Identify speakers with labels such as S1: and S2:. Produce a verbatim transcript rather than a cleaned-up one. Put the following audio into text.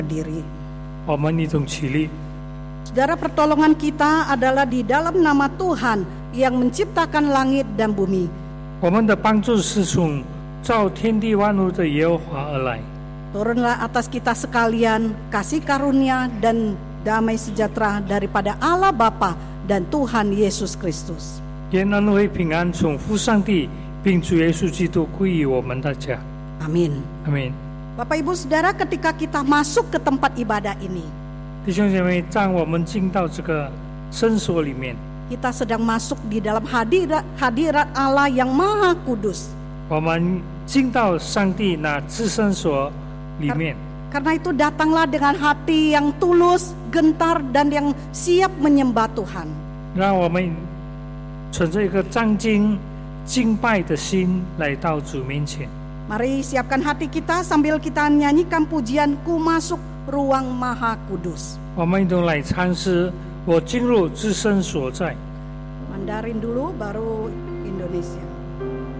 S1: berdiri.
S2: 我们一同起立。
S1: Saudara, pertolongan kita adalah di dalam nama Tuhan yang menciptakan langit dan bumi.
S2: 我们的帮助是从造天地万物的耶和华而来。
S1: Turunlah atas kita sekalian kasih karunia dan damai sejahtera daripada Allah Bapa dan Tuhan Yesus Kristus.
S2: 愿恩惠平安从父上帝并主耶稣基督归于我们大家。
S1: Amin.
S2: 阿门。
S1: Bapak Ibu Saudara, ketika kita masuk ke tempat ibadah ini,
S2: 弟兄姐妹，当我们进到这个圣所里面，
S1: kita sedang masuk di dalam hadirat hadirat Allah yang Maha Kudus.
S2: 我们进到上帝那至圣所里面。
S1: Karena itu datanglah dengan hati yang tulus, gentar, dan yang siap menyembah Tuhan.
S2: 让我们存着一个战兢敬拜的心来到主面前。
S1: Mari siapkan hati kita sambil kita nyanyikan pujian Ku Masuk Ruang Maha Kudus.
S2: 我们一同来唱诗，我进入至圣所在。
S1: Mandarin dulu, baru Indonesia.